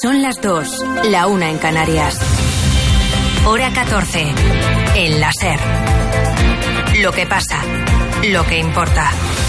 Son las 2, la 1 en Canarias. Hora 14, en la SER. Lo que pasa, lo que importa.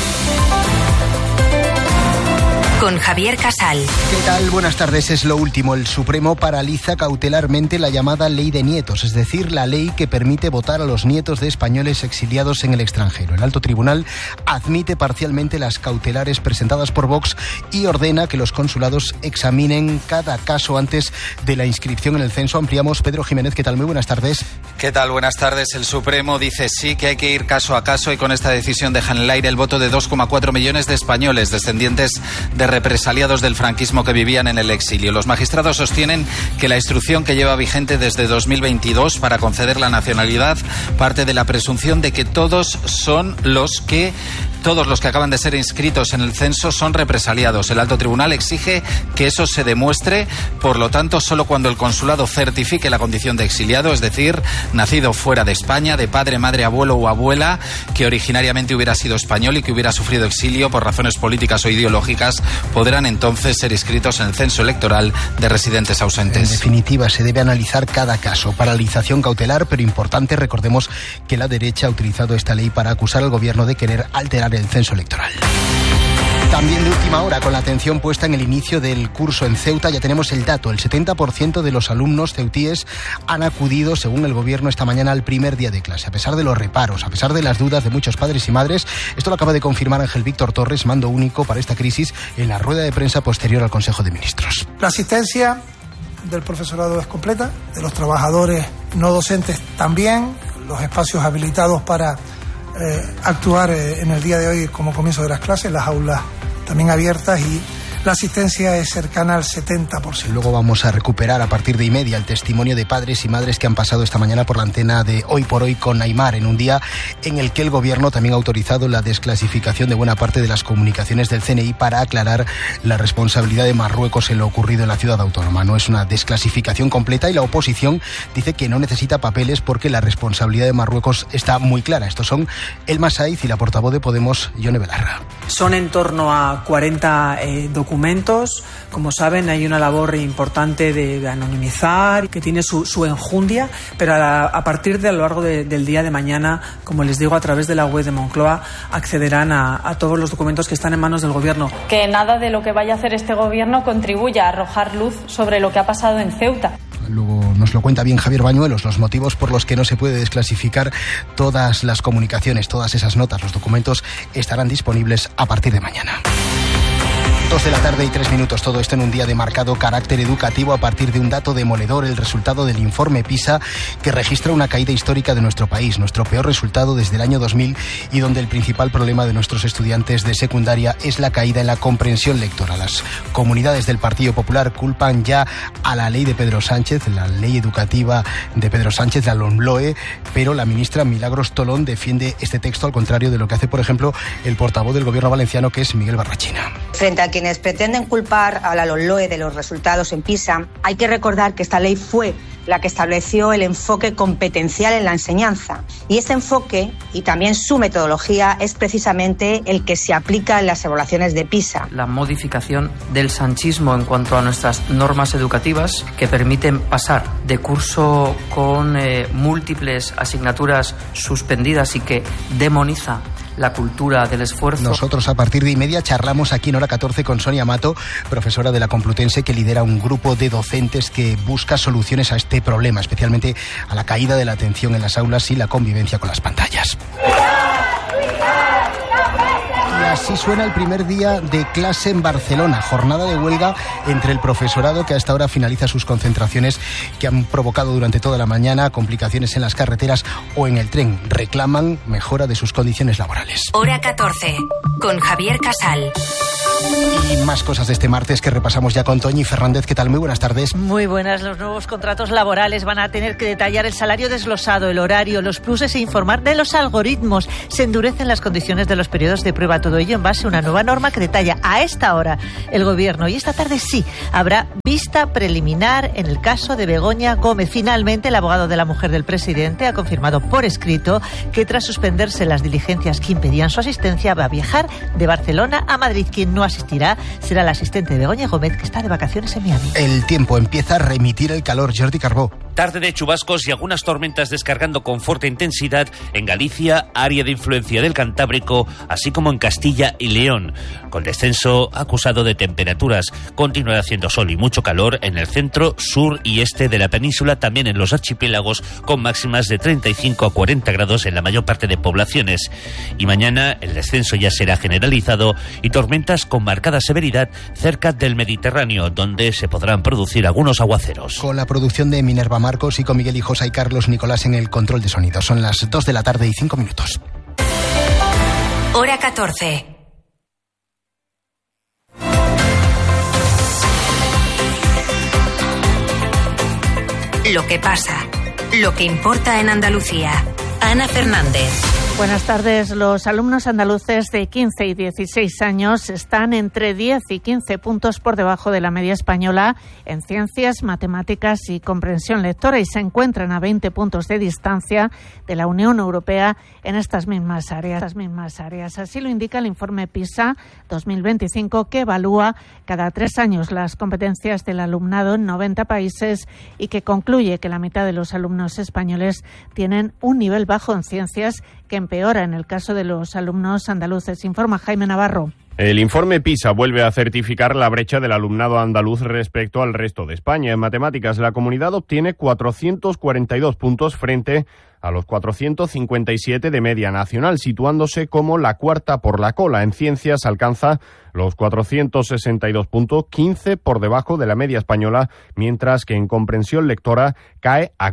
Con Javier Casal. ¿Qué tal? Buenas tardes. Es lo último. El Supremo paraliza cautelarmente la llamada Ley de Nietos, es decir, la ley que permite votar a los nietos de españoles exiliados en el extranjero. El Alto Tribunal admite parcialmente las cautelares presentadas por Vox y ordena que los consulados examinen cada caso antes de la inscripción en el censo. Ampliamos. Pedro Jiménez, ¿qué tal? Muy buenas tardes. ¿Qué tal? Buenas tardes. El Supremo dice sí, que hay que ir caso a caso, y con esta decisión dejan en el aire el voto de 2,4 millones de españoles descendientes de represaliados del franquismo que vivían en el exilio. Los magistrados sostienen que la instrucción que lleva vigente desde 2022 para conceder la nacionalidad parte de la presunción de que todos los que acaban de ser inscritos en el censo son represaliados. El Alto Tribunal exige que eso se demuestre, por lo tanto, solo cuando el consulado certifique la condición de exiliado, es decir, nacido fuera de España, de padre, madre, abuelo o abuela, que originariamente hubiera sido español y que hubiera sufrido exilio por razones políticas o ideológicas, podrán entonces ser inscritos en el censo electoral de residentes ausentes. En definitiva, se debe analizar cada caso. Paralización cautelar, pero importante, recordemos que la derecha ha utilizado esta ley para acusar al gobierno de querer alterar el censo electoral. También de última hora, con la atención puesta en el inicio del curso en Ceuta, ya tenemos el dato. El 70% de los alumnos ceutíes han acudido, según el gobierno, esta mañana al primer día de clase. A pesar de los reparos, a pesar de las dudas de muchos padres y madres, esto lo acaba de confirmar Ángel Víctor Torres, mando único para esta crisis, en la rueda de prensa posterior al Consejo de Ministros. La asistencia del profesorado es completa, de los trabajadores no docentes también, los espacios habilitados para actuar en el día de hoy como comienzo de las clases, las aulas también abiertas, y la asistencia es cercana al 70%. Luego vamos a recuperar a partir de 1:30 el testimonio de padres y madres que han pasado esta mañana por la antena de Hoy por Hoy con Aimar, en un día en el que el gobierno también ha autorizado la desclasificación de buena parte de las comunicaciones del CNI para aclarar la responsabilidad de Marruecos en lo ocurrido en la ciudad autónoma. No es una desclasificación completa, y la oposición dice que no necesita papeles porque la responsabilidad de Marruecos está muy clara. Estos son Elma Saiz y la portavoz de Podemos, Yone Belarra. Son en torno a 40 documentos. Como saben, hay una labor importante de anonimizar, que tiene su enjundia, pero a partir de a lo largo del día de mañana, como les digo, a través de la web de Moncloa, accederán a todos los documentos que están en manos del gobierno. Que nada de lo que vaya a hacer este gobierno contribuya a arrojar luz sobre lo que ha pasado en Ceuta. Luego nos lo cuenta bien Javier Bañuelos, los motivos por los que no se puede desclasificar todas las comunicaciones, todas esas notas, los documentos estarán disponibles a partir de mañana. 2:03 todo esto en un día de marcado carácter educativo a partir de un dato demoledor, el resultado del informe PISA, que registra una caída histórica de nuestro país, nuestro peor resultado desde el año 2000, y donde el principal problema de nuestros estudiantes de secundaria es la caída en la comprensión lectora. Las comunidades del Partido Popular culpan ya a la ley de Pedro Sánchez, la ley educativa de Pedro Sánchez, la LOMLOE, pero la ministra Milagros Tolón defiende este texto, al contrario de lo que hace, por ejemplo, el portavoz del gobierno valenciano, que es Miguel Barrachina. Frente a quienes pretenden culpar a la LOMLOE de los resultados en PISA, hay que recordar que esta ley fue la que estableció el enfoque competencial en la enseñanza. Y este enfoque, y también su metodología, es precisamente el que se aplica en las evaluaciones de PISA. La modificación del sanchismo en cuanto a nuestras normas educativas, que permiten pasar de curso con múltiples asignaturas suspendidas y que demoniza la cultura del esfuerzo. Nosotros a partir de 1:30 charlamos aquí en Hora 14 con Sonia Mato, profesora de la Complutense, que lidera un grupo de docentes que busca soluciones a este problema, especialmente a la caída de la atención en las aulas y la convivencia con las pantallas. Y así suena el primer día de clase en Barcelona, jornada de huelga entre el profesorado, que hasta ahora finaliza sus concentraciones, que han provocado durante toda la mañana complicaciones en las carreteras o en el tren. Reclaman mejora de sus condiciones laborales. Hora 14, con Javier Casal. Y más cosas de este martes que repasamos ya con Toñi Fernández. ¿Qué tal? Muy buenas tardes. Muy buenas. Los nuevos contratos laborales van a tener que detallar el salario desglosado, el horario, los pluses e informar de los algoritmos. Se endurecen las condiciones de los periodos de prueba. Todo ello ello en base a una nueva norma que detalla a esta hora el Gobierno. Y esta tarde sí habrá vista preliminar en el caso de Begoña Gómez. Finalmente, el abogado de la mujer del presidente ha confirmado por escrito que tras suspenderse las diligencias que impedían su asistencia, va a viajar de Barcelona a Madrid. Quien no asistirá será la asistente de Begoña Gómez, que está de vacaciones en Miami. El tiempo empieza a remitir el calor. Jordi Carbó. Tarde de chubascos y algunas tormentas descargando con fuerte intensidad en Galicia, área de influencia del Cantábrico, así como en Castilla y León. Con descenso acusado de temperaturas, continuará haciendo sol y mucho calor en el centro, sur y este de la península, también en los archipiélagos, con máximas de 35 a 40 grados en la mayor parte de poblaciones. Y mañana el descenso ya será generalizado y tormentas con marcada severidad cerca del Mediterráneo, donde se podrán producir algunos aguaceros. Con la producción de Minerva Marcos y con Miguel Hijosa y Carlos Nicolás en el control de sonido. Son las 2 de la tarde y 5 minutos. Hora 14. Lo que pasa, lo que importa en Andalucía. Ana Fernández. Buenas tardes. Los alumnos andaluces de 15 y 16 años están entre 10 y 15 puntos por debajo de la media española en ciencias, matemáticas y comprensión lectora y se encuentran a 20 puntos de distancia de la Unión Europea en estas mismas áreas. Así lo indica el informe PISA 2025, que evalúa cada 3 años las competencias del alumnado en 90 países y que concluye que la mitad de los alumnos españoles tienen un nivel bajo en ciencias, que empeora en el caso de los alumnos andaluces, informa Jaime Navarro. El informe PISA vuelve a certificar la brecha del alumnado andaluz respecto al resto de España. En matemáticas, la comunidad obtiene 442 puntos frente a los 457 de media nacional, situándose como la cuarta por la cola. En ciencias alcanza los 462 puntos, 15 por debajo de la media española, mientras que en comprensión lectora cae a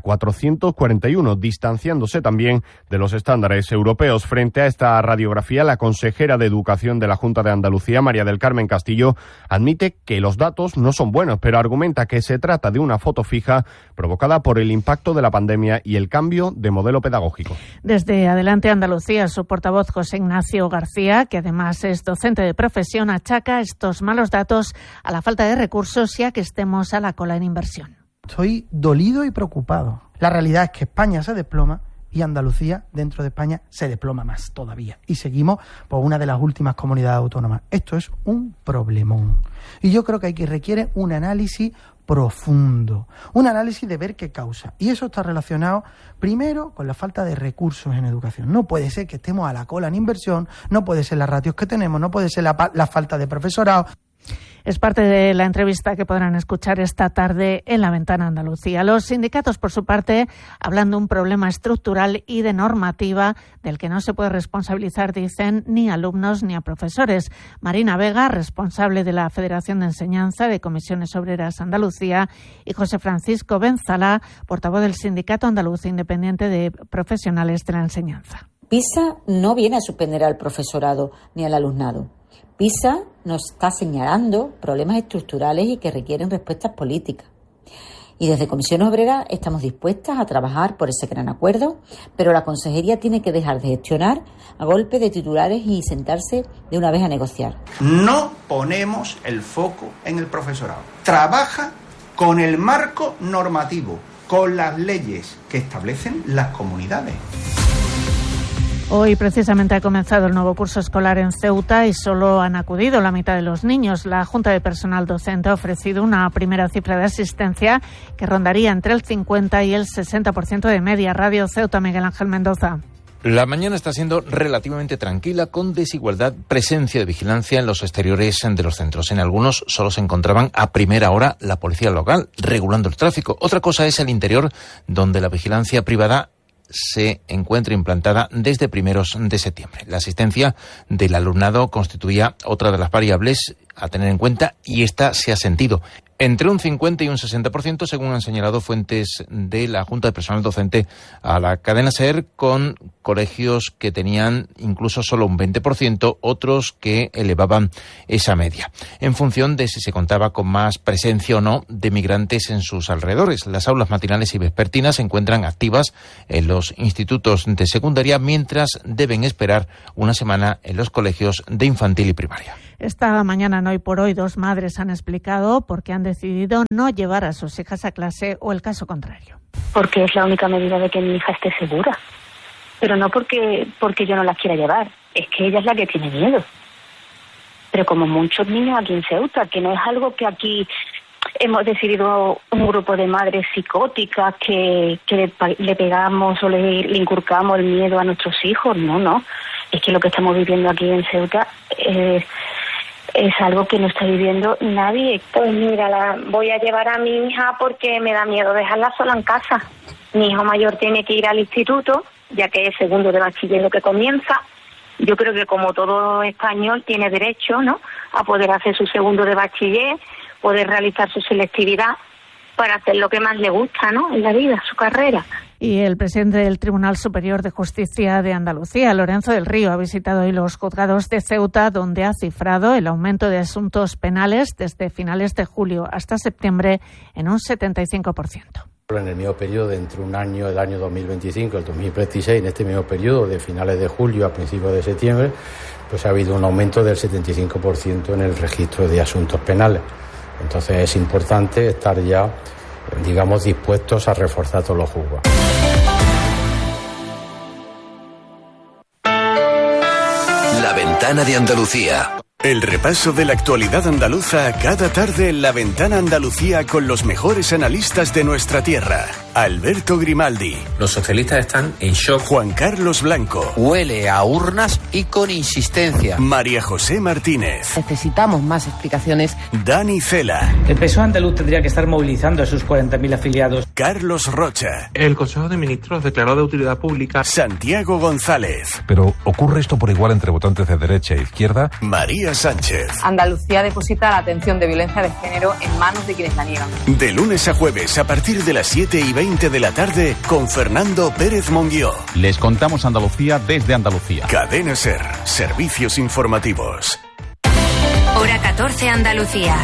441, distanciándose también de los estándares europeos. Frente a esta radiografía, la consejera de Educación de la Junta de Andalucía, María del Carmen Castillo, admite que los datos no son buenos, pero argumenta que se trata de una foto fija provocada por el impacto de la pandemia y el cambio de modelo pedagógico. Desde Adelante Andalucía, su portavoz José Ignacio García, que además es docente de profesión, achaca estos malos datos a la falta de recursos y a que estemos a la cola en inversión. Estoy dolido y preocupado. La realidad es que España se desploma y Andalucía, dentro de España, se desploma más todavía. Y seguimos por una de las últimas comunidades autónomas. Esto es un problemón. Y yo creo que requiere un análisis profundo, un análisis de ver qué causa. Y eso está relacionado, primero, con la falta de recursos en educación. No puede ser que estemos a la cola en inversión, no puede ser las ratios que tenemos, no puede ser la falta de profesorado. Es parte de la entrevista que podrán escuchar esta tarde en La Ventana Andalucía. Los sindicatos, por su parte, hablan de un problema estructural y de normativa del que no se puede responsabilizar, dicen, ni a alumnos ni a profesores. Marina Vega, responsable de la Federación de Enseñanza de Comisiones Obreras Andalucía, y José Francisco Benzalá, portavoz del Sindicato Andaluz Independiente de Profesionales de la Enseñanza. PISA no viene a suspender al profesorado ni al alumnado. PISA nos está señalando problemas estructurales y que requieren respuestas políticas. Y desde Comisiones Obreras estamos dispuestas a trabajar por ese gran acuerdo, pero la Consejería tiene que dejar de gestionar a golpe de titulares y sentarse de una vez a negociar. No ponemos el foco en el profesorado. Trabaja con el marco normativo, con las leyes que establecen las comunidades. Hoy precisamente ha comenzado el nuevo curso escolar en Ceuta y solo han acudido la mitad de los niños. La Junta de Personal Docente ha ofrecido una primera cifra de asistencia que rondaría entre el 50 y el 60% de media. Radio Ceuta, Miguel Ángel Mendoza. La mañana está siendo relativamente tranquila, con desigualdad, presencia de vigilancia en los exteriores de los centros. En algunos solo se encontraban a primera hora la policía local regulando el tráfico. Otra cosa es el interior, donde la vigilancia privada se encuentra implantada desde primeros de septiembre. La asistencia del alumnado constituía otra de las variables a tener en cuenta y esta se ha sentido. Entre un 50 y un 60%, según han señalado fuentes de la Junta de Personal Docente a la cadena SER, con colegios que tenían incluso solo un 20%, otros que elevaban esa media, en función de si se contaba con más presencia o no de migrantes en sus alrededores. Las aulas matinales y vespertinas se encuentran activas en los institutos de secundaria, mientras deben esperar una semana en los colegios de infantil y primaria. Esta mañana en Hoy por Hoy 2 madres han explicado por qué han decidido no llevar a sus hijas a clase o el caso contrario. Porque es la única medida de que mi hija esté segura. Pero no porque yo no la quiera llevar. Es que ella es la que tiene miedo. Pero como muchos niños aquí en Ceuta, que no es algo que aquí hemos decidido un grupo de madres psicóticas que le pegamos o le inculcamos el miedo a nuestros hijos. No. Es que lo que estamos viviendo aquí en Ceuta es algo que no está viviendo nadie. Pues mira, voy a llevar a mi hija porque me da miedo dejarla sola en casa. Mi hijo mayor tiene que ir al instituto, ya que es segundo de bachiller lo que comienza. Yo creo que como todo español tiene derecho, ¿no?, a poder hacer su segundo de bachiller, poder realizar su selectividad para hacer lo que más le gusta, ¿no?, en la vida, su carrera. Y el presidente del Tribunal Superior de Justicia de Andalucía, Lorenzo del Río, ha visitado hoy los juzgados de Ceuta, donde ha cifrado el aumento de asuntos penales desde finales de julio hasta septiembre en un 75%. En el mismo periodo de entre un año, el año 2025 y el 2026, en este mismo periodo de finales de julio a principios de septiembre, pues ha habido un aumento del 75% en el registro de asuntos penales. Entonces es importante estar ya, digamos, dispuestos a reforzar todos los juzgados. La Ventana de Andalucía. El repaso de la actualidad andaluza cada tarde en La Ventana Andalucía con los mejores analistas de nuestra tierra. Alberto Grimaldi. Los socialistas están en shock. Juan Carlos Blanco. Huele a urnas y con insistencia. María José Martínez. Necesitamos más explicaciones. Dani Cela. El PSOE andaluz tendría que estar movilizando a sus 40.000 afiliados. Carlos Rocha. El Consejo de Ministros declaró de utilidad pública. Santiago González. Pero ¿ocurre esto por igual entre votantes de derecha e izquierda? María Sánchez. Andalucía deposita la atención de violencia de género en manos de quienes la niegan. De lunes a jueves a partir de las 7:20 de la tarde con Fernando Pérez Monguió. Les contamos Andalucía desde Andalucía. Cadena SER. Servicios informativos. Hora 14 Andalucía.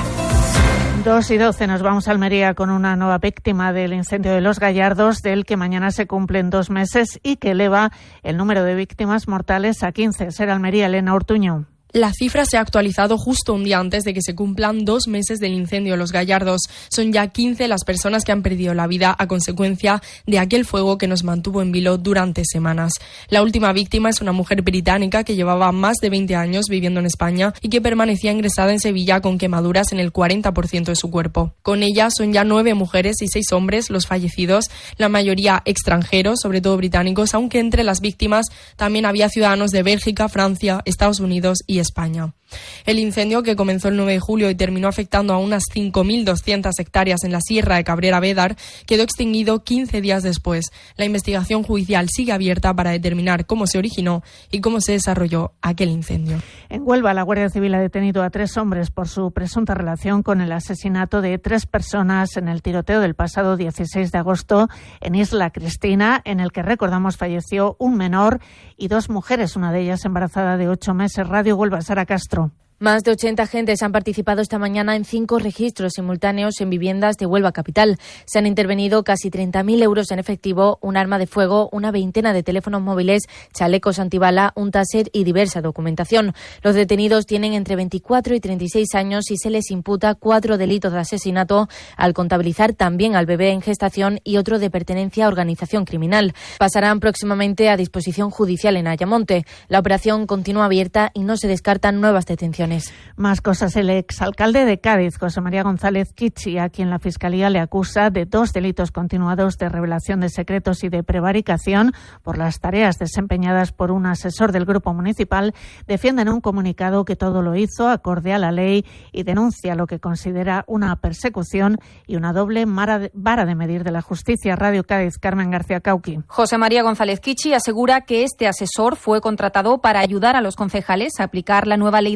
2:12 nos vamos a Almería con una nueva víctima del incendio de Los Gallardos, del que mañana se cumplen 2 meses y que eleva el número de víctimas mortales a 15. SER Almería, Elena Ortuño. La cifra se ha actualizado justo un día antes de que se cumplan 2 meses del incendio de Los Gallardos. Son ya 15 las personas que han perdido la vida a consecuencia de aquel fuego que nos mantuvo en vilo durante semanas. La última víctima es una mujer británica que llevaba más de 20 años viviendo en España y que permanecía ingresada en Sevilla con quemaduras en el 40% de su cuerpo. Con ella son ya 9 mujeres y 6 hombres los fallecidos, la mayoría extranjeros, sobre todo británicos, aunque entre las víctimas también había ciudadanos de Bélgica, Francia, Estados Unidos y España. El incendio, que comenzó el 9 de julio y terminó afectando a unas 5.200 hectáreas en la Sierra de Cabrera Bédar, quedó extinguido 15 días después. La investigación judicial sigue abierta para determinar cómo se originó y cómo se desarrolló aquel incendio. En Huelva, la Guardia Civil ha detenido a 3 hombres por su presunta relación con el asesinato de 3 personas en el tiroteo del pasado 16 de agosto en Isla Cristina, en el que, recordamos, falleció un menor y 2 mujeres, una de ellas embarazada de 8 meses. Radio Huelva, Sara Castro. Más de 80 agentes han participado esta mañana en 5 registros simultáneos en viviendas de Huelva capital. Se han intervenido casi 30.000 euros en efectivo, un arma de fuego, una veintena de teléfonos móviles, chalecos antibala, un taser y diversa documentación. Los detenidos tienen entre 24 y 36 años y se les imputa 4 delitos de asesinato, al contabilizar también al bebé en gestación y otro de pertenencia a organización criminal. Pasarán próximamente a disposición judicial en Ayamonte. La operación continúa abierta y no se descartan nuevas detenciones. Más cosas. El exalcalde de Cádiz, José María González Kichi, a quien la Fiscalía le acusa de 2 delitos continuados de revelación de secretos y de prevaricación por las tareas desempeñadas por un asesor del Grupo Municipal, defiende en un comunicado que todo lo hizo acorde a la ley y denuncia lo que considera una persecución y una doble vara de medir de la justicia. Radio Cádiz, Carmen García Cauqui. José María González Kichi asegura que este asesor fue contratado para ayudar a los concejales a aplicar la nueva ley de contratos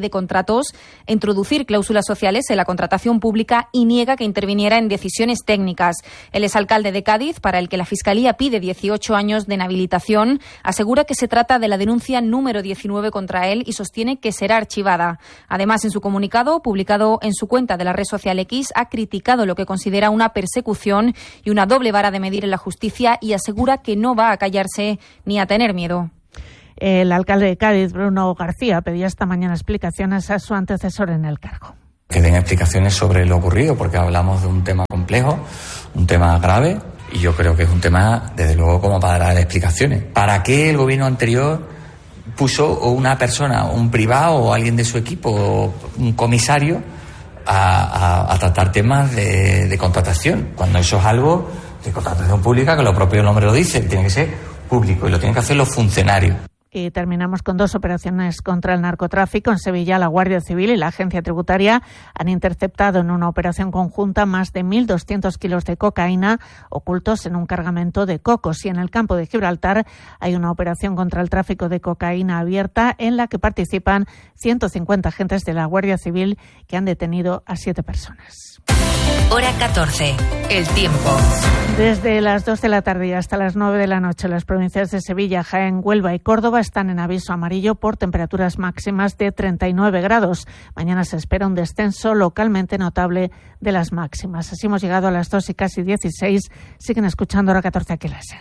contratos, introducir cláusulas sociales en la contratación pública y niega que interviniera en decisiones técnicas. El exalcalde de Cádiz, para el que la Fiscalía pide 18 años de inhabilitación, asegura que se trata de la denuncia número 19 contra él y sostiene que será archivada. Además, en su comunicado, publicado en su cuenta de la red social X, ha criticado lo que considera una persecución y una doble vara de medir en la justicia y asegura que no va a callarse ni a tener miedo. El alcalde de Cádiz, Bruno García, pedía esta mañana explicaciones a su antecesor en el cargo. Que den explicaciones sobre lo ocurrido, porque hablamos de un tema complejo, un tema grave, y yo creo que es un tema, desde luego, como para dar explicaciones. ¿Para qué el gobierno anterior puso una persona, un privado o alguien de su equipo, o un comisario, a tratar temas de contratación? Cuando eso es algo de contratación pública, que lo propio nombre lo dice, tiene que ser público y lo tienen que hacer los funcionarios. Y terminamos con 2 operaciones contra el narcotráfico. En Sevilla, la Guardia Civil y la Agencia Tributaria han interceptado en una operación conjunta más de 1.200 kilos de cocaína ocultos en un cargamento de cocos. Y en el campo de Gibraltar hay una operación contra el tráfico de cocaína abierta en la que participan 150 agentes de la Guardia Civil que han detenido a 7 personas. Hora 14. El tiempo. Desde las 2 de la tarde y hasta las 9 de la noche, las provincias de Sevilla, Jaén, Huelva y Córdoba están en aviso amarillo por temperaturas máximas de 39 grados. Mañana se espera un descenso localmente notable de las máximas. Así hemos llegado a las 2 y casi 16. Siguen escuchando Hora 14 aquí en la SER.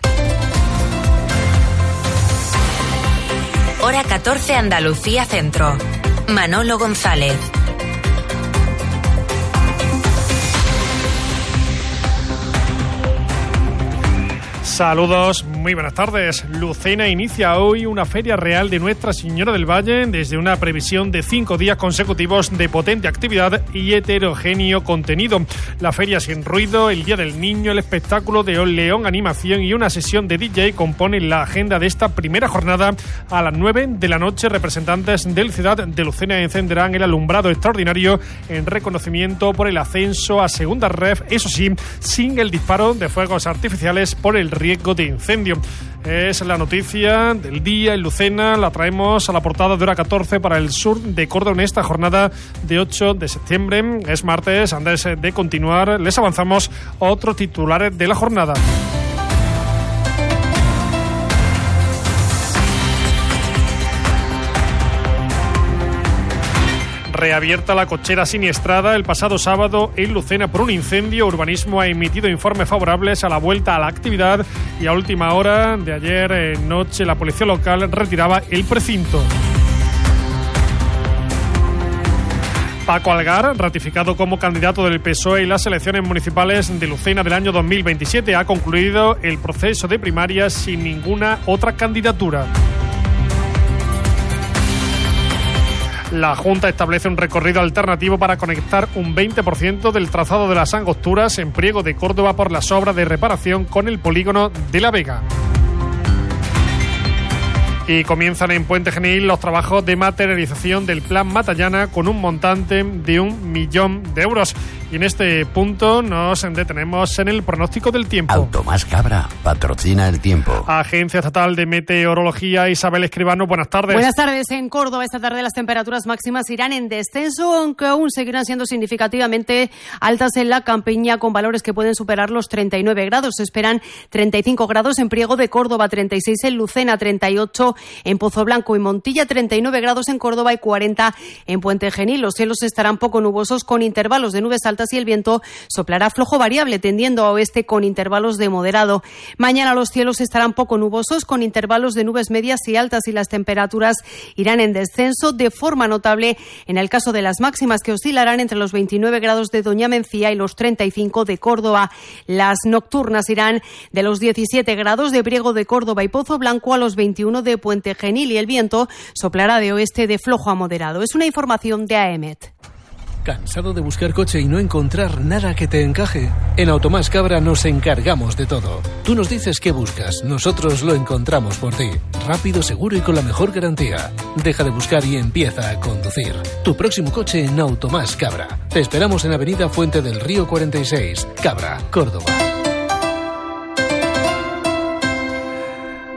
Hora 14 Andalucía Centro. Manolo González. Saludos, muy buenas tardes. Lucena inicia hoy una feria real de Nuestra Señora del Valle desde una previsión de 5 días consecutivos de potente actividad y heterogéneo contenido. La feria sin ruido, el Día del Niño, el espectáculo de León Animación y una sesión de DJ componen la agenda de esta primera jornada. A las 9 de la noche, representantes del Ciudad de Lucena encenderán el alumbrado extraordinario en reconocimiento por el ascenso a segunda ref, eso sí, sin el disparo de fuegos artificiales por el riesgo de incendio. Es la noticia del día en Lucena, la traemos a la portada de Hora 14 para el sur de Córdoba en esta jornada de 8 de septiembre. Es martes, antes de continuar, les avanzamos otros titulares de la jornada. Reabierta la cochera siniestrada el pasado sábado en Lucena por un incendio. Urbanismo ha emitido informes favorables a la vuelta a la actividad y a última hora de ayer noche la policía local retiraba el precinto. Paco Algar, ratificado como candidato del PSOE en las elecciones municipales de Lucena del año 2027, ha concluido el proceso de primarias sin ninguna otra candidatura. La Junta establece un recorrido alternativo para conectar un 20% del trazado de las Angosturas en Priego de Córdoba por las obras de reparación con el polígono de La Vega. Y comienzan en Puente Genil los trabajos de materialización del Plan Matallana con un montante de 1 millón de euros. Y en este punto nos detenemos en el pronóstico del tiempo. Automás Cabra patrocina el tiempo. Agencia Estatal de Meteorología, Isabel Escribano, buenas tardes. Buenas tardes. En Córdoba esta tarde las temperaturas máximas irán en descenso, aunque aún seguirán siendo significativamente altas en la campiña, con valores que pueden superar los 39 grados. Se esperan 35 grados en Priego de Córdoba, 36 en Lucena, 38 en Pozoblanco y Montilla, 39 grados en Córdoba y 40 en Puente Genil. Los cielos estarán poco nubosos con intervalos de nubes altas y el viento soplará flojo variable tendiendo a oeste con intervalos de moderado. Mañana los cielos estarán poco nubosos con intervalos de nubes medias y altas y las temperaturas irán en descenso de forma notable en el caso de las máximas, que oscilarán entre los 29 grados de Doña Mencía y los 35 de Córdoba. Las nocturnas irán de los 17 grados de Priego de Córdoba y Pozoblanco a los 21 de Puente Genil y el viento soplará de oeste de flojo a moderado. Es una información de AEMET. ¿Cansado de buscar coche y no encontrar nada que te encaje? En Automás Cabra nos encargamos de todo. Tú nos dices qué buscas, nosotros lo encontramos por ti. Rápido, seguro y con la mejor garantía. Deja de buscar y empieza a conducir. Tu próximo coche en Automás Cabra. Te esperamos en Avenida Fuente del Río 46, Cabra, Córdoba.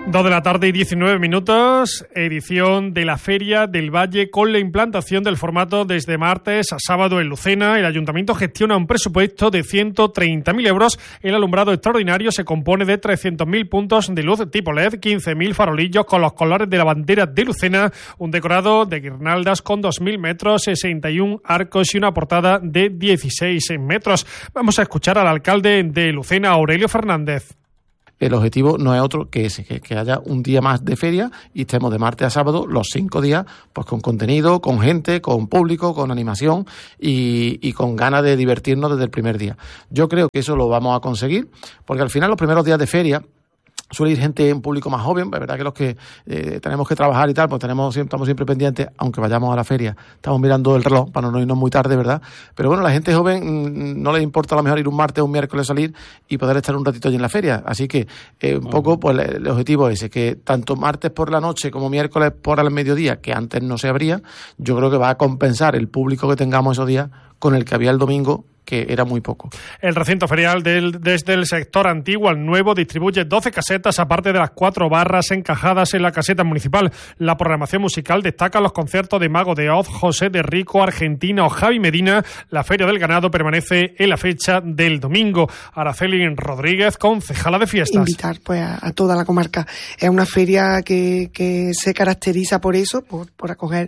2:19 p.m, edición de la Feria del Valle con la implantación del formato desde martes a sábado en Lucena. El Ayuntamiento gestiona un presupuesto de 130.000 euros. El alumbrado extraordinario se compone de 300.000 puntos de luz tipo LED, 15.000 farolillos con los colores de la bandera de Lucena, un decorado de guirnaldas con 2.000 metros, 61 arcos y una portada de 16 metros. Vamos a escuchar al alcalde de Lucena, Aurelio Fernández. El objetivo no es otro que ese, que haya un día más de feria y estemos de martes a sábado los 5 días pues con contenido, con gente, con público, con animación y con ganas de divertirnos desde el primer día. Yo creo que eso lo vamos a conseguir porque al final los primeros días de feria suele ir gente, un público más joven. Es verdad que los que tenemos que trabajar y tal, pues estamos siempre pendientes, aunque vayamos a la feria, estamos mirando el reloj para no irnos muy tarde, ¿verdad? Pero bueno, la gente joven no le importa a lo mejor ir un martes o un miércoles salir y poder estar un ratito allí en la feria. Así que un poco pues el objetivo es ese, que tanto martes por la noche como miércoles por el mediodía, que antes no se abría, yo creo que va a compensar el público que tengamos esos días con el que había el domingo, que era muy poco. El recinto ferial desde el sector antiguo al nuevo distribuye 12 casetas, aparte de las 4 barras encajadas en la caseta municipal. La programación musical destaca los conciertos de Mago de Oz, José de Rico, Argentina o Javi Medina. La Feria del Ganado permanece en la fecha del domingo. Araceli Rodríguez, concejala de fiestas. Invitar pues a toda la comarca. Es una feria que se caracteriza por eso, por acoger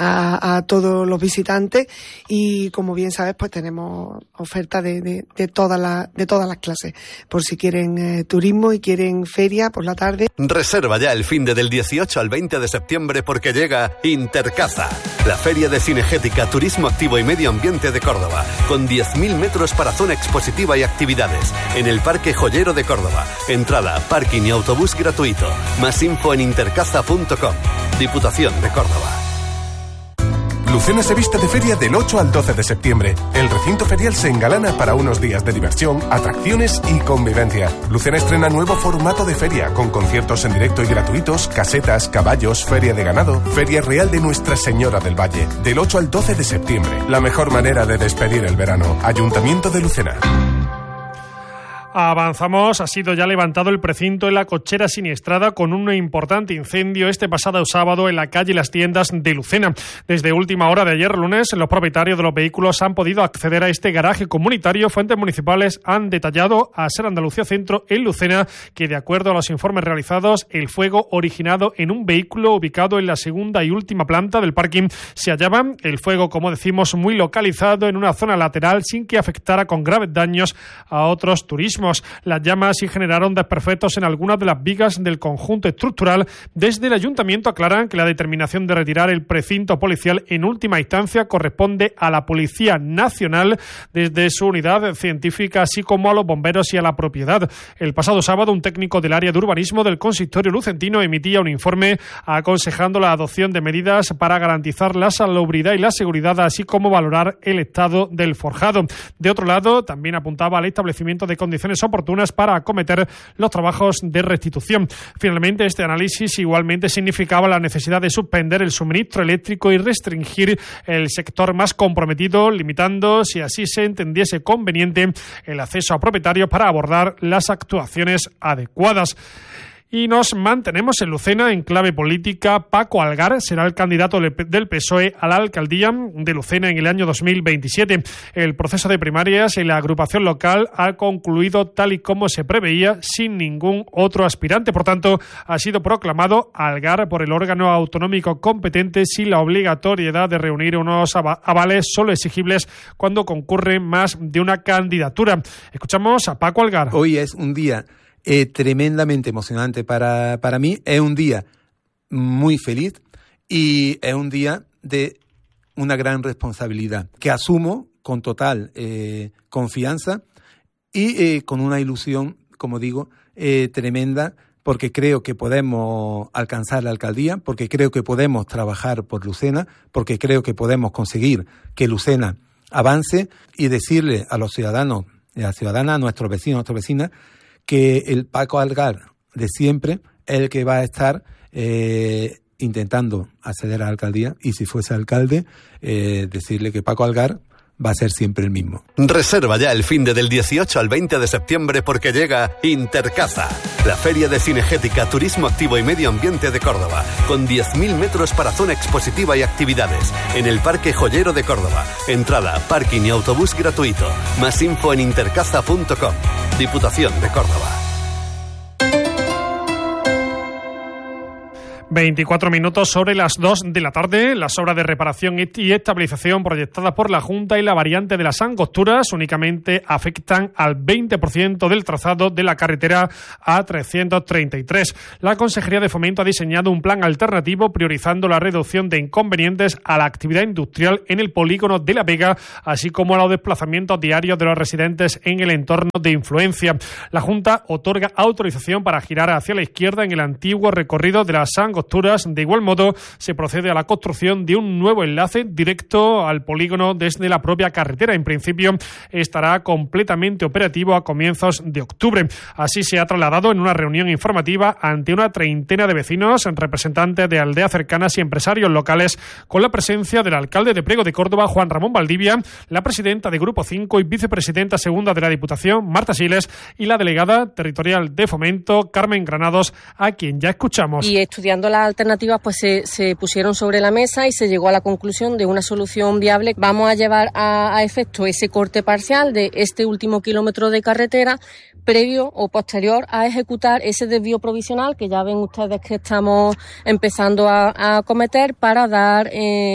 a todos los visitantes, y como bien sabes pues tenemos oferta de todas las clases, por si quieren turismo y quieren feria por la tarde. Reserva ya el finde del 18 al 20 de septiembre porque llega Intercaza, la feria de cinegética, turismo activo y medio ambiente de Córdoba, con 10.000 metros para zona expositiva y actividades, en el Parque Joyero de Córdoba. Entrada, parking y autobús gratuito. Más info en intercaza.com. Diputación de Córdoba. Lucena se viste de feria del 8 al 12 de septiembre. El recinto ferial se engalana para unos días de diversión, atracciones y convivencia. Lucena estrena nuevo formato de feria, con conciertos en directo y gratuitos, casetas, caballos, feria de ganado, feria real de Nuestra Señora del Valle. Del 8 al 12 de septiembre. La mejor manera de despedir el verano. Ayuntamiento de Lucena. Avanzamos. Ha sido ya levantado el precinto en la cochera siniestrada con un importante incendio este pasado sábado en la calle Las Tiendas de Lucena. Desde última hora de ayer lunes, los propietarios de los vehículos han podido acceder a este garaje comunitario. Fuentes municipales han detallado a Ser Andalucía Centro en Lucena que, de acuerdo a los informes realizados, el fuego originado en un vehículo ubicado en la segunda y última planta del parking. Se hallaba el fuego, como decimos, muy localizado en una zona lateral sin que afectara con graves daños a otros turismos. Las llamas sí generaron desperfectos en algunas de las vigas del conjunto estructural. Desde el ayuntamiento aclaran que la determinación de retirar el precinto policial en última instancia corresponde a la Policía Nacional desde su unidad científica, así como a los bomberos y a la propiedad. El pasado sábado, un técnico del área de urbanismo del consistorio lucentino emitía un informe aconsejando la adopción de medidas para garantizar la salubridad y la seguridad, así como valorar el estado del forjado. De otro lado, también apuntaba al establecimiento de condiciones oportunas para acometer los trabajos de restitución. Finalmente, este análisis igualmente significaba la necesidad de suspender el suministro eléctrico y restringir el sector más comprometido, limitando, si así se entendiese conveniente, el acceso a propietarios para abordar las actuaciones adecuadas. Y nos mantenemos en Lucena en clave política. Paco Algar será el candidato del PSOE a la alcaldía de Lucena en el año 2027. El proceso de primarias en la agrupación local ha concluido tal y como se preveía, sin ningún otro aspirante. Por tanto, ha sido proclamado Algar por el órgano autonómico competente, sin la obligatoriedad de reunir unos avales solo exigibles cuando concurre más de una candidatura. Escuchamos a Paco Algar. Hoy es un día tremendamente emocionante para mí. Es un día muy feliz y es un día de una gran responsabilidad que asumo con total confianza y con una ilusión, como digo, tremenda, porque creo que podemos alcanzar la alcaldía, porque creo que podemos trabajar por Lucena, porque creo que podemos conseguir que Lucena avance y decirle a los ciudadanos y a las ciudadanas, a nuestros vecinos, a nuestras vecinas, que el Paco Algar de siempre es el que va a estar intentando acceder a la alcaldía, y si fuese alcalde, decirle que Paco Algar va a ser siempre el mismo. Reserva ya el finde del 18 al 20 de septiembre porque llega Intercaza, la feria de cinegética, turismo activo y medio ambiente de Córdoba, con 10.000 metros para zona expositiva y actividades, en el Parque Joyero de Córdoba. Entrada, parking y autobús gratuito. Más info en intercaza.com. Diputación de Córdoba. 24 minutos sobre las 2 de la tarde. Las obras de reparación y estabilización proyectadas por la Junta y la variante de las Angosturas únicamente afectan al 20% del trazado de la carretera A333. La Consejería de Fomento ha diseñado un plan alternativo priorizando la reducción de inconvenientes a la actividad industrial en el polígono de La Vega, así como a los desplazamientos diarios de los residentes en el entorno de influencia. La Junta otorga autorización para girar hacia la izquierda en el antiguo recorrido de las Angosturas. De igual modo, se procede a la construcción de un nuevo enlace directo al polígono desde la propia carretera. En principio, estará completamente operativo a comienzos de octubre. Así se ha trasladado en una reunión informativa ante una treintena de vecinos, representantes de aldeas cercanas y empresarios locales, con la presencia del alcalde de Priego de Córdoba, Juan Ramón Valdivia, la presidenta de Grupo 5 y vicepresidenta segunda de la Diputación, Marta Siles, y la delegada territorial de Fomento, Carmen Granados, a quien ya escuchamos. Y estudiando las alternativas, pues se pusieron sobre la mesa y se llegó a la conclusión de una solución viable. Vamos a llevar a efecto ese corte parcial de este último kilómetro de carretera, previo o posterior a ejecutar ese desvío provisional que ya ven ustedes que estamos empezando a acometer para dar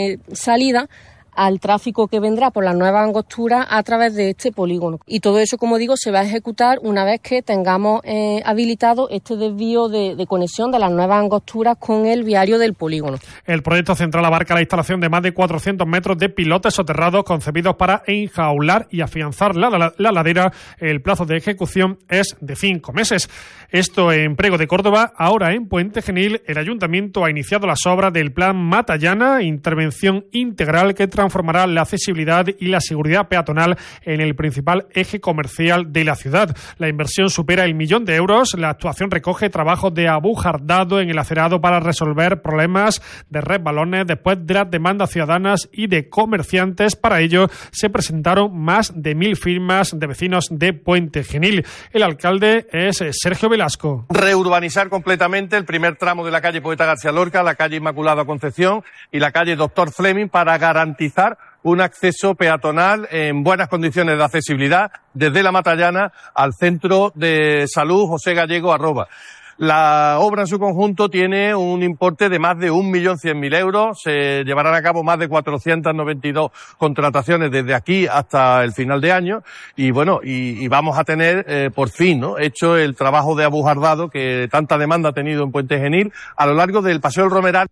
salida al tráfico que vendrá por la nueva angostura a través de este polígono. Y todo eso, como digo, se va a ejecutar una vez que tengamos habilitado este desvío de conexión de las nuevas angosturas con el viario del polígono. El proyecto central abarca la instalación de más de 400 metros de pilotes soterrados concebidos para enjaular y afianzar la ladera. El plazo de ejecución es de 5 meses. Esto en Priego de Córdoba. Ahora en Puente Genil, el Ayuntamiento ha iniciado las obras del Plan Matallana, intervención integral que transformará la accesibilidad y la seguridad peatonal en el principal eje comercial de la ciudad. La inversión supera el 1 millón de euros. La actuación recoge trabajos de abujardado en el acerado para resolver problemas de resbalones después de las demandas ciudadanas y de comerciantes. Para ello se presentaron más de 1.000 firmas de vecinos de Puente Genil. El alcalde es Sergio Velasco. Reurbanizar completamente el primer tramo de la calle Poeta García Lorca, la calle Inmaculada Concepción y la calle Doctor Fleming para garantizar un acceso peatonal en buenas condiciones de accesibilidad desde la Matallana al Centro de Salud José Gallego Arroba. La obra en su conjunto tiene un importe de más de 1.100.000 euros. Se llevarán a cabo más de 492 contrataciones desde aquí hasta el final de año. Y bueno, y vamos a tener por fin, ¿no?, hecho el trabajo de abujardado que tanta demanda ha tenido en Puente Genil a lo largo del Paseo del Romeral.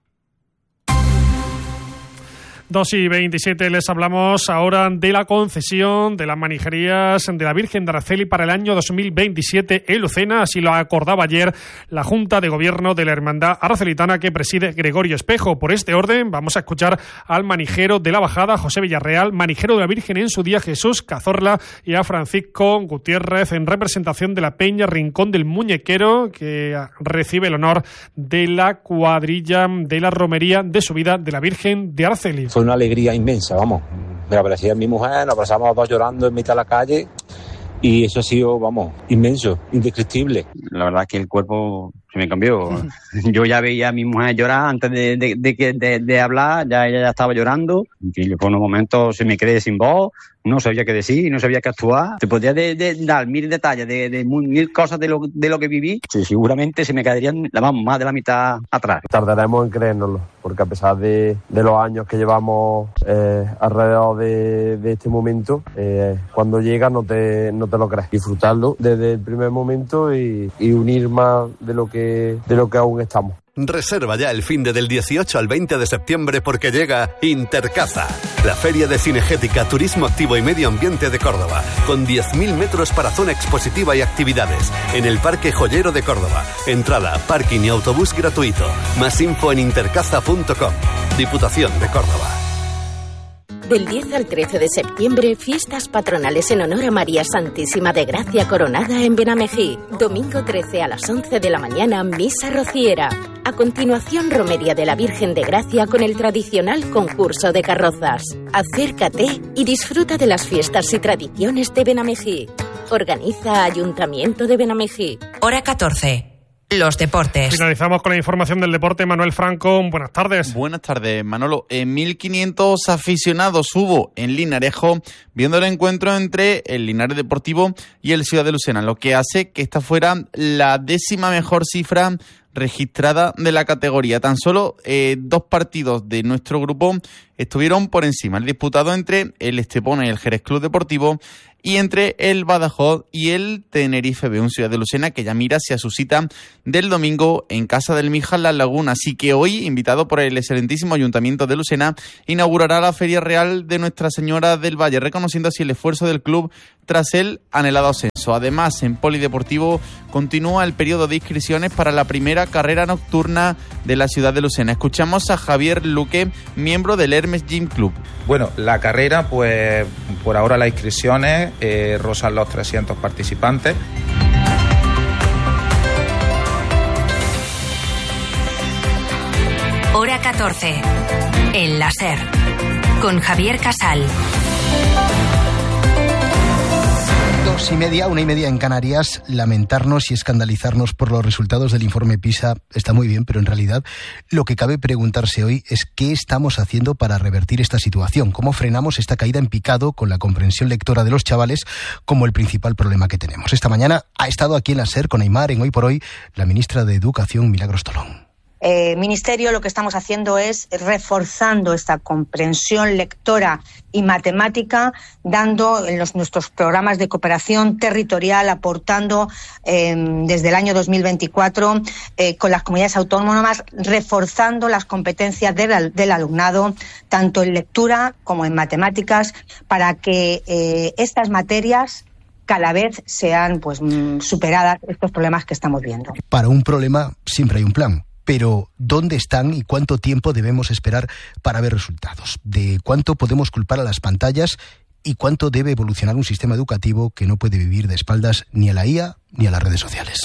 2:27, les hablamos ahora de la concesión de las manijerías de la Virgen de Araceli para el año 2027 en Lucena. Así lo acordaba ayer la Junta de Gobierno de la Hermandad Aracelitana que preside Gregorio Espejo. Por este orden vamos a escuchar al manijero de la Bajada, José Villarreal, manijero de la Virgen en su día, Jesús Cazorla, y a Francisco Gutiérrez en representación de la Peña Rincón del Muñequero, que recibe el honor de la cuadrilla de la romería de subida de la Virgen de Araceli. Fue una alegría inmensa, vamos. Me aparecía mi mujer, nos abrazamos dos llorando en mitad de la calle y eso ha sido, vamos, inmenso, indescriptible. La verdad es que el cuerpo se me cambió. Yo ya veía a mi mujer llorar antes de hablar, ella ya estaba llorando. Y por unos momentos se me quedé sin voz, no sabía qué decir, no sabía qué actuar. Te podría dar 1.000 detalles de 1.000 cosas de lo que viví. Sí, seguramente se me quedarían más de la mitad atrás. Tardaremos en creérnoslo, porque a pesar de los años que llevamos alrededor de este momento, cuando llega no te lo crees. Disfrutarlo desde el primer momento y unir más de lo que aún estamos. Reserva ya el finde del 18 al 20 de septiembre porque llega Intercaza, la feria de cinegética, turismo activo y medio ambiente de Córdoba, con 10.000 metros para zona expositiva y actividades, en el Parque Joyero de Córdoba. Entrada, parking y autobús gratuito. Más info en intercaza.com. Diputación de Córdoba. Del 10 al 13 de septiembre, fiestas patronales en honor a María Santísima de Gracia Coronada en Benamejí. Domingo 13 a las 11 de la mañana, misa rociera. A continuación, romería de la Virgen de Gracia con el tradicional concurso de carrozas. Acércate y disfruta de las fiestas y tradiciones de Benamejí. Organiza Ayuntamiento de Benamejí. Hora 14. Los deportes. Finalizamos con la información del deporte. Manuel Franco, buenas tardes. Buenas tardes, Manolo. 1.500 aficionados hubo en Linarejo viendo el encuentro entre el Linares Deportivo y el Ciudad de Lucena, lo que hace que esta fuera la 10ª mejor cifra registrada de la categoría. Tan solo 2 partidos de nuestro grupo estuvieron por encima. El disputado entre el Estepona y el Jerez Club Deportivo y entre el Badajoz y el Tenerife B, un Ciudad de Lucena que ya mira hacia su cita del domingo en Casa del Mijas, La Laguna. Así que hoy, invitado por el excelentísimo Ayuntamiento de Lucena, inaugurará la Feria Real de Nuestra Señora del Valle, reconociendo así el esfuerzo del club tras el anhelado ascenso. Además, en Polideportivo continúa el periodo de inscripciones para la primera carrera nocturna de la ciudad de Lucena. Escuchamos a Javier Luque, miembro del Hermes Gym Club. Bueno, la carrera, pues por ahora las inscripciones rozan los 300 participantes. Hora 14. El láser. Con Javier Casal. 2:30, 1:30 en Canarias. Lamentarnos y escandalizarnos por los resultados del informe PISA está muy bien, pero en realidad lo que cabe preguntarse hoy es qué estamos haciendo para revertir esta situación, cómo frenamos esta caída en picado con la comprensión lectora de los chavales como el principal problema que tenemos. Esta mañana ha estado aquí en la SER con Aimar, en Hoy por Hoy, la ministra de Educación, Milagros Tolón. Ministerio, lo que estamos haciendo es reforzando esta comprensión lectora y matemática, dando en nuestros programas de cooperación territorial, aportando desde el año 2024 con las comunidades autónomas, reforzando las competencias del alumnado, tanto en lectura como en matemáticas, para que estas materias cada vez sean superadas estos problemas que estamos viendo. Para un problema siempre hay un plan. Pero, ¿dónde están y cuánto tiempo debemos esperar para ver resultados? ¿De cuánto podemos culpar a las pantallas y cuánto debe evolucionar un sistema educativo que no puede vivir de espaldas ni a la IA ni a las redes sociales?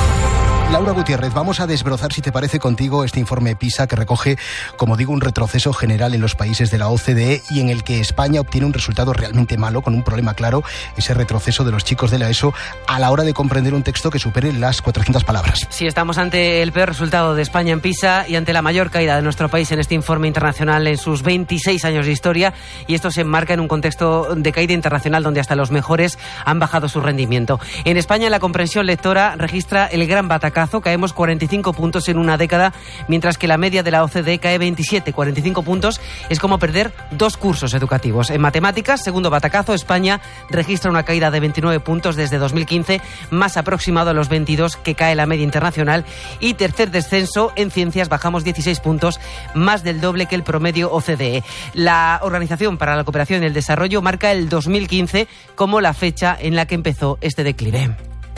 Laura Gutiérrez, vamos a desbrozar, si te parece, contigo este informe PISA que recoge, como digo, un retroceso general en los países de la OCDE y en el que España obtiene un resultado realmente malo, con un problema claro, ese retroceso de los chicos de la ESO a la hora de comprender un texto que supere las 400 palabras. Sí, estamos ante el peor resultado de España en PISA y ante la mayor caída de nuestro país en este informe internacional en sus 26 años de historia, y esto se enmarca en un contexto de caída internacional donde hasta los mejores han bajado su rendimiento. En España la comprensión lectora registra el gran batacazo. Caemos 45 puntos en una década, mientras que la media de la OCDE cae 27. 45 puntos es como perder 2 cursos educativos. En matemáticas, segundo batacazo, España registra una caída de 29 puntos desde 2015, más aproximado a los 22 que cae la media internacional. Y tercer descenso, en ciencias bajamos 16 puntos, más del doble que el promedio OCDE. La Organización para la Cooperación y el Desarrollo marca el 2015 como la fecha en la que empezó este declive.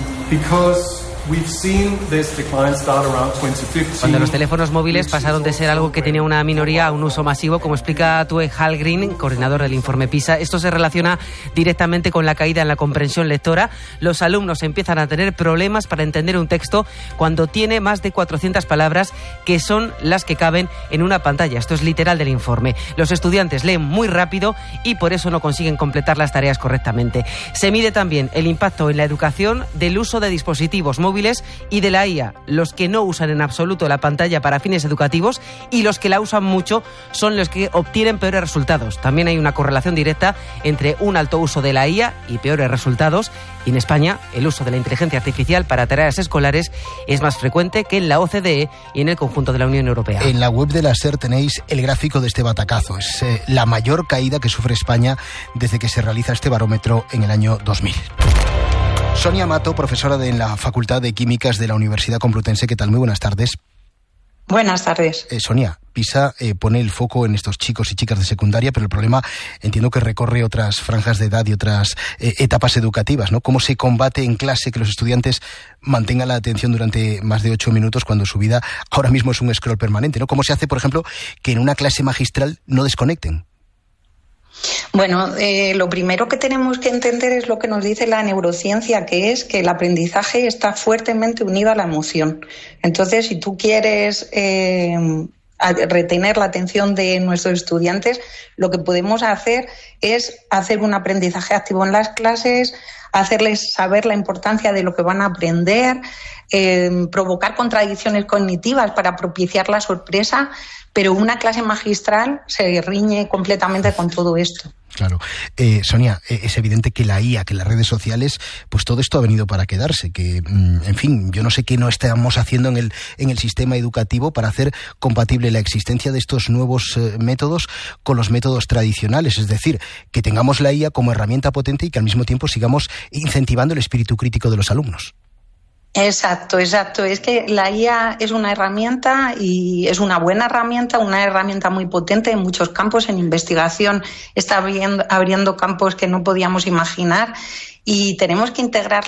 Cuando los teléfonos móviles pasaron de ser algo que tenía una minoría a un uso masivo, como explica Tue Hallgren, coordinador del informe PISA, esto se relaciona directamente con la caída en la comprensión lectora. Los alumnos empiezan a tener problemas para entender un texto cuando tiene más de 400 palabras, que son las que caben en una pantalla. Esto es literal del informe. Los estudiantes leen muy rápido y por eso no consiguen completar las tareas correctamente. Se mide también el impacto en la educación del uso de dispositivos móviles y de la IA. Los que no usan en absoluto la pantalla para fines educativos y los que la usan mucho son los que obtienen peores resultados. También hay una correlación directa entre un alto uso de la IA y peores resultados. Y en España, el uso de la inteligencia artificial para tareas escolares es más frecuente que en la OCDE y en el conjunto de la Unión Europea. En la web de la SER tenéis el gráfico de este batacazo. Es la mayor caída que sufre España desde que se realiza este barómetro en el año 2000. Sonia Mato, profesora en la Facultad de Químicas de la Universidad Complutense. ¿Qué tal? Muy buenas tardes. Buenas tardes. Sonia, PISA pone el foco en estos chicos y chicas de secundaria, pero el problema entiendo que recorre otras franjas de edad y otras etapas educativas, ¿no? ¿Cómo se combate en clase que los estudiantes mantengan la atención durante más de 8 minutos cuando su vida ahora mismo es un scroll permanente, ¿no? ¿Cómo se hace, por ejemplo, que en una clase magistral no desconecten? Bueno, lo primero que tenemos que entender es lo que nos dice la neurociencia, que es que el aprendizaje está fuertemente unido a la emoción. Entonces, si tú quieres retener la atención de nuestros estudiantes, lo que podemos hacer es hacer un aprendizaje activo en las clases, hacerles saber la importancia de lo que van a aprender, provocar contradicciones cognitivas para propiciar la sorpresa, pero una clase magistral se riñe completamente con todo esto. Claro. Sonia, es evidente que la IA, que las redes sociales, pues todo esto ha venido para quedarse, que, en fin, yo no sé qué no estamos haciendo en el sistema educativo para hacer compatible la existencia de estos nuevos métodos con los métodos tradicionales, es decir, que tengamos la IA como herramienta potente y que al mismo tiempo sigamos incentivando el espíritu crítico de los alumnos. Exacto. Es que la IA es una herramienta y es una buena herramienta, una herramienta muy potente en muchos campos. En investigación está abriendo campos que no podíamos imaginar y tenemos que integrar